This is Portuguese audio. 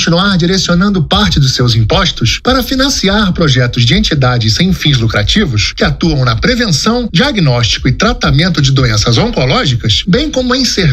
continuar direcionando parte dos seus impostos para financiar projetos de entidades sem fins lucrativos que atuam na prevenção, diagnóstico e tratamento de doenças oncológicas, bem como em serviços